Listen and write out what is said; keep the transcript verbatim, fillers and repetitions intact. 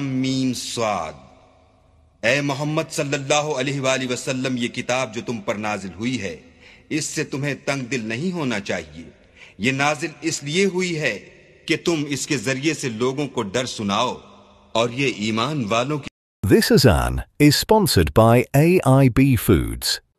Meme स्वाद। ए मोहम्मद सल्लल्लाहु अलैहि वसल्लम, ये किताब जो तुम पर नाजिल हुई है, इससे तुम्हें तंग दिल नहीं होना चाहिए। ये नाजिल इसलिए हुई है कि तुम इसके जरिए से लोगों को डर सुनाओ और ये ईमान वालों की। This Azan is sponsored by A I B Foods.